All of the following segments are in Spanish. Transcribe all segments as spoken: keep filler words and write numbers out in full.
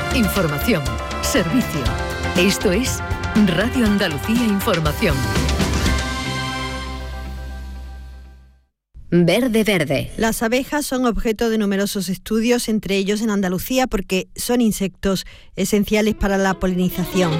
Información, servicio. Esto es Radio Andalucía Información. Verde Verde. Las abejas son objeto de numerosos estudios, entre ellos en Andalucía, porque son insectos esenciales para la polinización.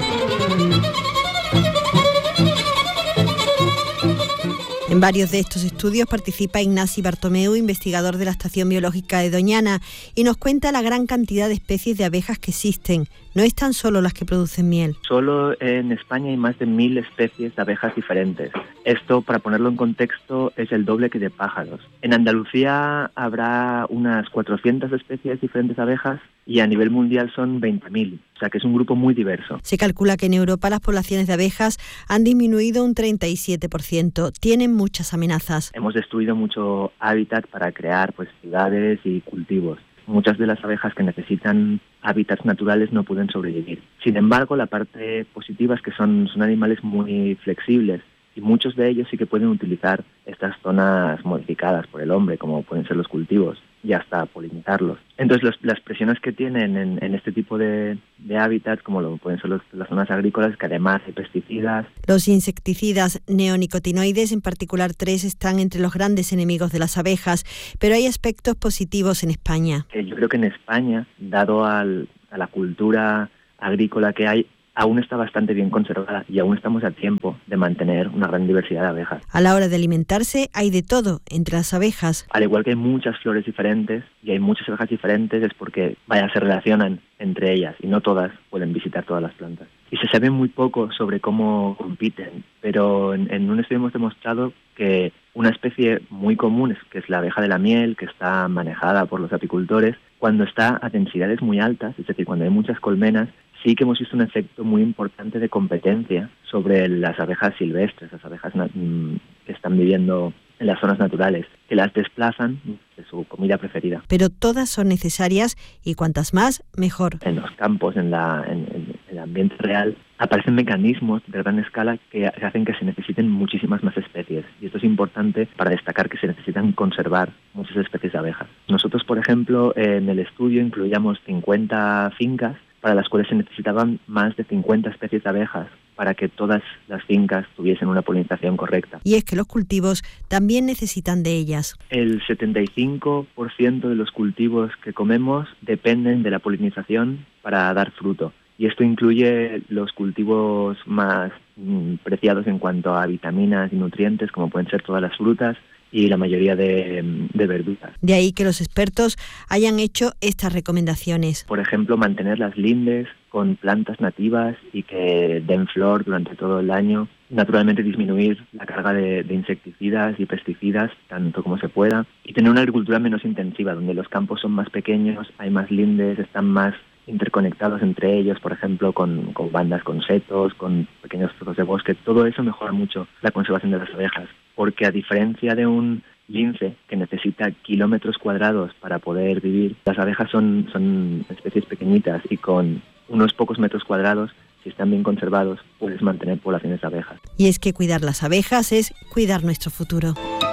En varios de estos estudios participa Ignasi Bartomeu, investigador de la Estación Biológica de Doñana, y nos cuenta la gran cantidad de especies de abejas que existen. No están solo las que producen miel. Solo en España hay más de mil especies de abejas diferentes. Esto, para ponerlo en contexto, es el doble que de pájaros. En Andalucía habrá unas cuatrocientas especies diferentes de abejas y a nivel mundial son veinte mil. O sea que es un grupo muy diverso. Se calcula que en Europa las poblaciones de abejas han disminuido un treinta y siete por ciento. Tienen muchas amenazas. Hemos destruido mucho hábitat para crear pues ciudades y cultivos. Muchas de las abejas que necesitan hábitats naturales no pueden sobrevivir. Sin embargo, la parte positiva es que son, son animales muy flexibles y muchos de ellos sí que pueden utilizar estas zonas modificadas por el hombre, como pueden ser los cultivos, y hasta polinizarlos. Entonces, los, las presiones que tienen en, en este tipo de, de hábitats, como lo pueden ser los, las zonas agrícolas, que además hay pesticidas. Los insecticidas neonicotinoides, en particular tres, están entre los grandes enemigos de las abejas, pero hay aspectos positivos en España. Eh, yo creo que en España, dado al, a la cultura agrícola que hay, aún está bastante bien conservada y aún estamos a tiempo de mantener una gran diversidad de abejas. A la hora de alimentarse hay de todo entre las abejas. Al igual que hay muchas flores diferentes y hay muchas abejas diferentes, es porque, vaya, se relacionan entre ellas y no todas pueden visitar todas las plantas. Y se sabe muy poco sobre cómo compiten, pero en, en un estudio hemos demostrado que una especie muy común, que es la abeja de la miel, que está manejada por los apicultores, cuando está a densidades muy altas, es decir, cuando hay muchas colmenas, sí que hemos visto un efecto muy importante de competencia sobre las abejas silvestres, las abejas que están viviendo en las zonas naturales, que las desplazan de su comida preferida. Pero todas son necesarias y cuantas más, mejor. En los campos, en, la, en, en el ambiente real, aparecen mecanismos de gran escala que hacen que se necesiten muchísimas más especies. Y esto es importante para destacar que se necesitan conservar muchas especies de abejas. Nosotros, por ejemplo, en el estudio incluíamos cincuenta fincas para las cuales se necesitaban más de cincuenta especies de abejas para que todas las fincas tuviesen una polinización correcta. Y es que los cultivos también necesitan de ellas. El setenta y cinco por ciento de los cultivos que comemos dependen de la polinización para dar fruto. Y esto incluye los cultivos más mm, preciados en cuanto a vitaminas y nutrientes, como pueden ser todas las frutas y la mayoría de, de verduras. De ahí que los expertos hayan hecho estas recomendaciones. Por ejemplo, mantener las lindes con plantas nativas y que den flor durante todo el año. Naturalmente disminuir la carga de, de insecticidas y pesticidas tanto como se pueda. Y tener una agricultura menos intensiva, donde los campos son más pequeños, hay más lindes, están más interconectados entre ellos, por ejemplo, con, con bandas, con setos, con pequeños trozos de bosque. Todo eso mejora mucho la conservación de las abejas, porque a diferencia de un lince que necesita kilómetros cuadrados para poder vivir, las abejas son, son especies pequeñitas y con unos pocos metros cuadrados, si están bien conservados, puedes mantener poblaciones de abejas. Y es que cuidar las abejas es cuidar nuestro futuro.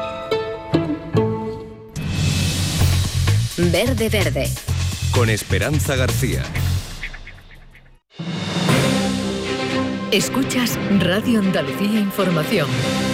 Verde Verde. Con Esperanza García. Escuchas Radio Andalucía Información.